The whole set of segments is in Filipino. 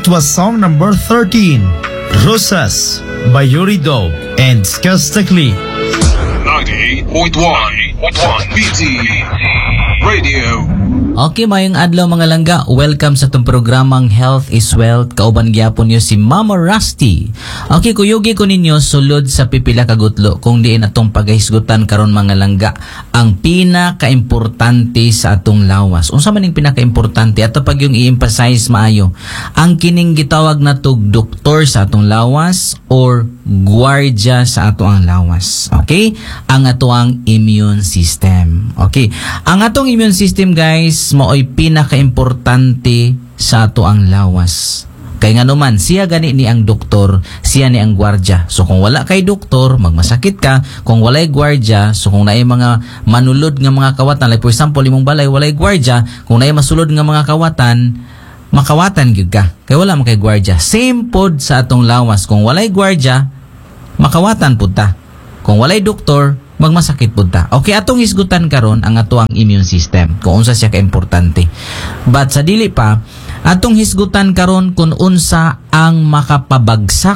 That was song number 13, Rosas by Yuri Dog and Skastakli. 98.1 BT Radio. Okay, mayong adlaw mga langga. Welcome sa itong programang Health is Wealth. Kauban gyapon niyo si Mama Rusty. Okay, kuyugi ko ninyo sulod sa pipila kagutlo kung diin atong paghisgutan karon mga langga ang pinaka-importante sa atong lawas. Unsa man ning pinaka-importante ato pag yung i-emphasize maayo ang kining gitawag natog doktor sa atong lawas or gwardiya sa ato ang lawas. Okay? Ang ato ang immune system. Okay? Ang atong immune system guys mao'y pinaka-importante sa ato ang lawas. Kaya nga naman, siya gani ni ang doktor, siya ni ang gwardya. So kung wala kay doktor, magmasakit ka. Kung walay gwardya, so kung naay mga manulod nga mga kawatan, like for example, imong balay, walay gwardya, kung naay masulod nga mga kawatan, makawatan gyud ka. Kaya wala man kay gwardya. Same pod sa atong lawas. Kung walay gwardya, makawatan pud ta. Kung walay doktor, magmasakit pud ta. Okay, atong hisgutan karon ang ato ang immune system. Kung unsa siya ka-importante. But sa dili pa, atong hisgutan karon kung unsa ang makapabagsak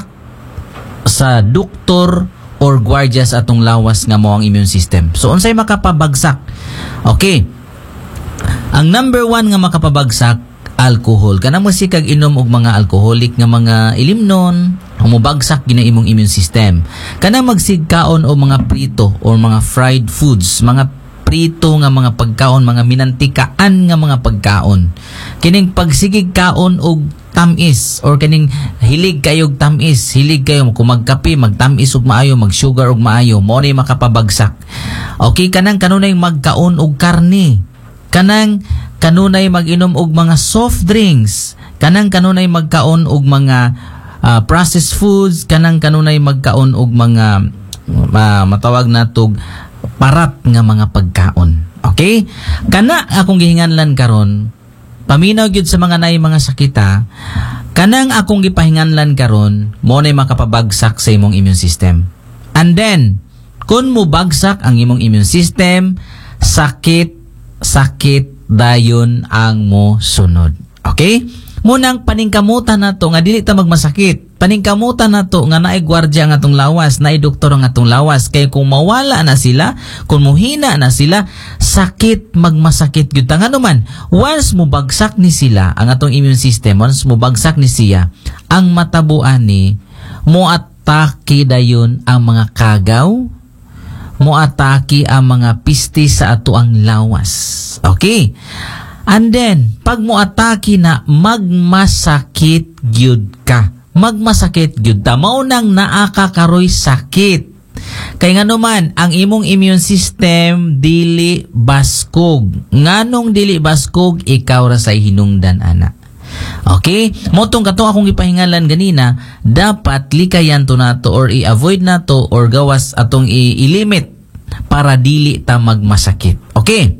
sa doktor or gwardiya sa atong lawas nga mao ang immune system. So unsay makapabagsak? Okay. Ang number 1 nga makapabagsak, alcohol. Kana mo si kag inom og mga alcoholic nga mga ilimnon, humubagsak gina imong immune system. Kana magsigkaon o mga prito or mga fried foods, mga prito nga mga pagkaon, mga minantikaan nga mga pagkaon. Kining pagsigig kaon og tamis or kining hilig kayog tamis, hilig kayo kung magkape, magtamis og maayo, magsugar og maayo, mo ni makapabagsak. Okay, kanang kanunay magkaon og karne. Kanang kanunay mag-inom og mga soft drinks, kanang kanunay magkaon og mga processed foods, kanang kanunay magkaon og mga matawag natog parat nga mga pagkaon. Okay? Kana akong gihinganlan karon, paminaw gyud sa mga nay mga sakita, kanang akong gipahinganlan karon, mo nay makapabagsak sa imong immune system. And then, kun mo bagsak ang imong immune system, sakit dayon ang mo sunod. Okay? Munang paningkamutan nato nga dili ta magmasakit. Paningkamutan nato nga naay gwardya ang atong lawas, naay doktor ang atong lawas. Kay kung mawala na sila, kung muhina na sila, sakit magmasakit gyud ta. Nga naman, once mo bagsak ni sila ang atong immune system, once mo bagsak ni siya, ang matabuan ni mo atake dayon ang mga kagaw, moatake ang mga pisti sa ato ang lawas. Okay? And then, pag moatake na, magmasakit gyud ka. Magmasakit gyud ta. Maunang naakakaroy sakit. Kaya nga naman, ang imong immune system dili baskog. Nganong dili baskog, ikaw ra say hinungdan ana. Okay? Motong katong akong ipahingalan ganina, dapat likayan to nato or i-avoid nato or gawas atong i-limit para dili ta magmasakit. Okay?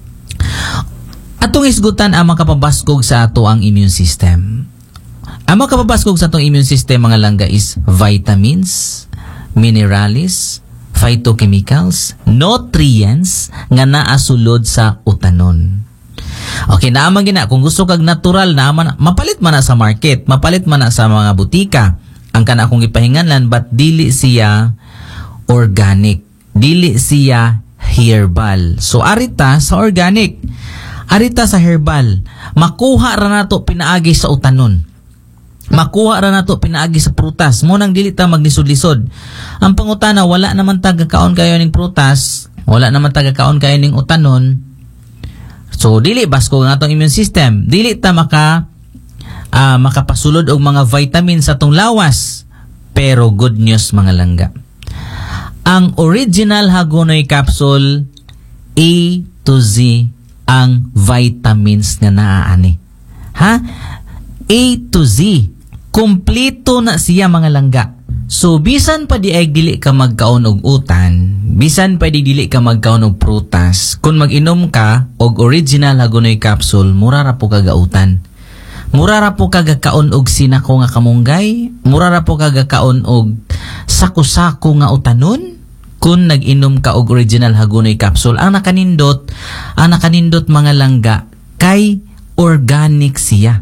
Atong isgutan ang makapabaskog sa ato ang immune system. Ang makapabaskog sa atong immune system mga langga is vitamins, minerals, phytochemicals, nutrients nga naa sulod sa utanon. Okay, naaman gina. Kung gusto kag natural, naaman, mapalit man na sa market, mapalit man na sa mga butika. Ang kana akong ipahinganlan, but dili siya organic. Dili siya herbal. So, arita sa organic. Arita sa herbal. Makuha ra nato pinaagi sa utanon. Makuha ra nato pinaagi sa prutas. Munang dili ta maglisod-lisod. Ang pangutana, wala naman taga-kaon kayo ning prutas. Wala naman taga-kaon kayo ning utanon. So dili basko nga atong immune system, dili ta makapasulod og mga vitamins sa atong lawas. Pero good news mga langga. Ang original Hagonoy capsule, A to Z ang vitamins nga naa ani. Ha? A to Z. Kompleto na siya mga langga. So bisan pa di ay dili ka magkaon og utan, bisan pa di dili ka magkaon og prutas, kung mag-inom ka og original Hagonoy capsule, mura ra po kagautan. Mura ra po kagakaon og sinako nga kamunggay, mura ra po kagakaon og sako-sako nga utanon kung nag-inom ka og original Hagonoy capsule. Ang nakanindot mga langga kay organic siya.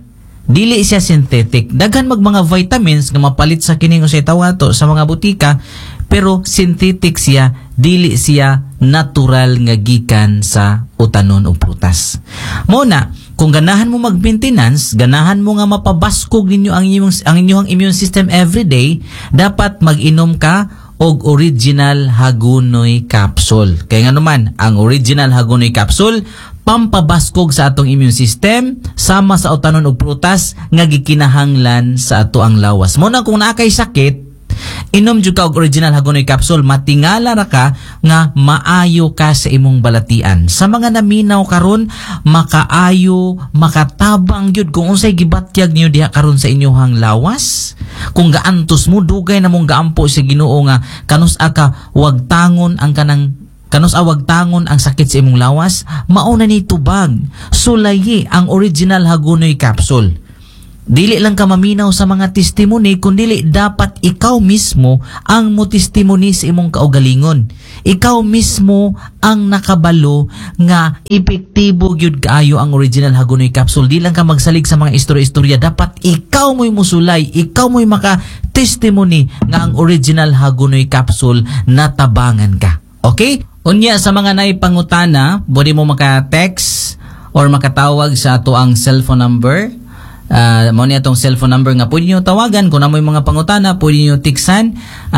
Dili siya synthetic. Daghan mag mga vitamins nga mapalit sa kining usay tawato sa mga butika, pero synthetic siya, dili siya natural nga gikan sa utanon o prutas. Muna, kung ganahan mo mag-maintenance, ganahan mo nga mapabaskog ninyo ang inyong immune system everyday, dapat mag-inom ka og original Hagunoy capsule. Kaya nga naman, ang original Hagunoy capsule pampabaskog sa atong immune system sama sa utanon og prutas nga gikinahanglan sa ato ang lawas. Mo na kung naakay sakit, inom jud ka og original Hagunoy capsule, matingala ra ka nga maayo ka sa imong balatian. Sa mga naminaw karon, makaayo, makatabang jud kung unsay gibatyag niyo diha karon sa inyong lawas. Kung gaantos mo, dugay na mong gaampo sa Ginoo nga kanus-a ka wag tangon ang kanang awag tangon ang sakit sa imong lawas, mauna ni tubag. Sulayi ang original Hagunoy capsule. Dili lang ka maminaw sa mga testimony, kundi dapat ikaw mismo ang mo testimony sa imong kaugalingon. Ikaw mismo ang nakabalo nga epektibo gyud kaayo ang original Hagunoy capsule. Di lang ka magsalig sa mga istorya-istorya, dapat ikaw mo'y musulay, ikaw mo'y maka-testimony nga ang original Hagunoy capsule natabangan ka. Okay? Unya sa mga naipangutana, pwede mo maka-text or makatawag sa ato ang cellphone number. Mo niya itong cellphone number nga pwede nyo tawagan. Kung na mo yung mga pangutana, pwede nyo tiksan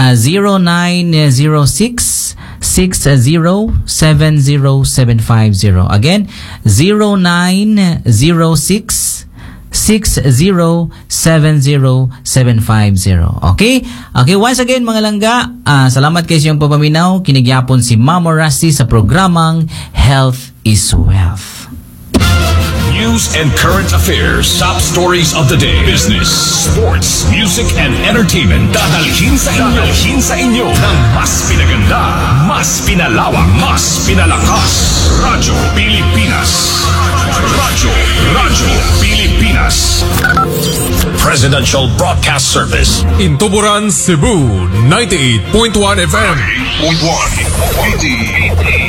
0906-60-70750. Again, 0906-60-70750. Okay? Okay, once again mga langga, salamat kayo sa iyong papaminaw. Kinigyapon si Mama Rusty sa programang Health is Wealth. News and current affairs, top stories of the day, business, sports, music, and entertainment. Dadalhin sa inyo ng mas pinaganda, mas pinalawak, mas pinalakas. Radyo Pilipinas. Radyo Pilipinas. Presidential Broadcast Service. In Tuburan, Cebu, 98.1 FM. 98.1 PD.